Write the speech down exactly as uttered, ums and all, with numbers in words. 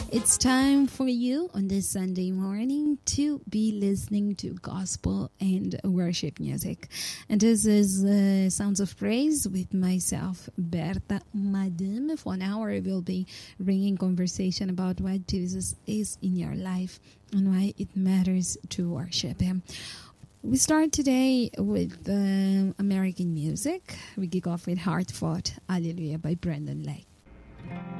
It's time for you on this Sunday morning to be listening to gospel and worship music. And this is uh, Sounds of Praise with myself, Berta Madame. For an hour, we'll be bringing conversation about what Jesus is in your life and why it matters to worship Him. We start today with uh, American music. We kick off with Heart Fought Hallelujah by Brandon Lake.